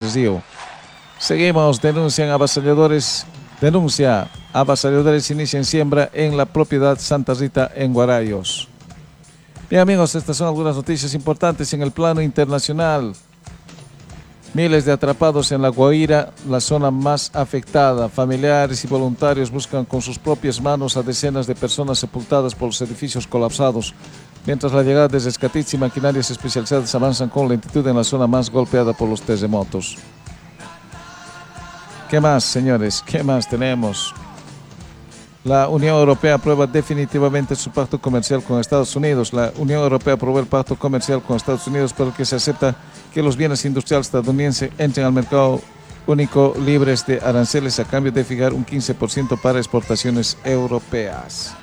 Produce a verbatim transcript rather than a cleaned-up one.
Brasil. Seguimos, denuncian avasalladores, denuncia, avasalladores inician siembra en la propiedad Santa Rita en Guarayos. Bien amigos, estas son algunas noticias importantes en el plano internacional. Miles de atrapados en La Guaira, la zona más afectada. Familiares y voluntarios buscan con sus propias manos a decenas de personas sepultadas por los edificios colapsados, mientras la llegada de rescatistas y maquinarias especializadas avanzan con lentitud en la zona más golpeada por los terremotos. ¿Qué más, señores? ¿Qué más tenemos? La Unión Europea aprueba definitivamente su pacto comercial con Estados Unidos. La Unión Europea aprobó el pacto comercial con Estados Unidos por el que se acepta que los bienes industriales estadounidenses entren al mercado único libres de aranceles a cambio de fijar un quince por ciento para exportaciones europeas.